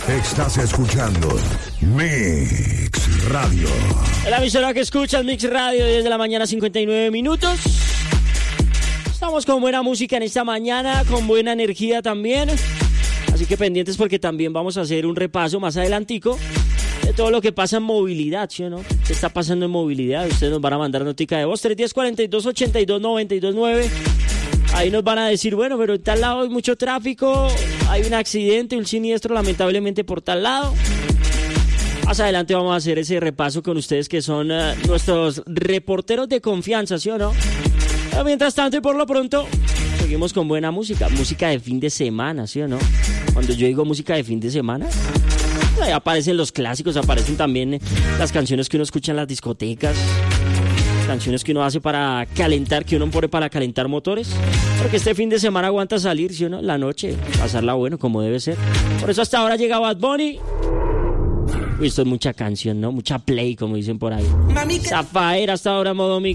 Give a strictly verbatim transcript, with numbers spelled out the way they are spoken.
Estás escuchando Mix Radio. La emisora que escuchas, Mix Radio, desde la mañana, cincuenta y nueve minutos. Estamos con buena música en esta mañana, con buena energía también. Así que pendientes porque también vamos a hacer un repaso más adelantico de todo lo que pasa en movilidad, ¿sí o no? ¿Qué está pasando en movilidad? Ustedes nos van a mandar notica de voz, tres uno cero, cuatro dos, ocho dos, nueve dos nueve. Ahí nos van a decir, bueno, pero en tal lado hay mucho tráfico, hay un accidente, un siniestro lamentablemente por tal lado. Más adelante vamos a hacer ese repaso con ustedes que son uh, nuestros reporteros de confianza, ¿sí o no? Pero mientras tanto y por lo pronto, seguimos con buena música, música de fin de semana, ¿sí o no? Cuando yo digo música de fin de semana, ahí aparecen los clásicos, aparecen también las canciones que uno escucha en las discotecas, canciones que uno hace para calentar, que uno pone para calentar motores, porque este fin de semana aguanta salir, ¿sí o no? La noche, pasarla bueno, como debe ser. Por eso hasta ahora llega Bad Bunny. Uy, esto es mucha canción, ¿no? Mucha play, como dicen por ahí. Zafaera hasta ahora, modo mix.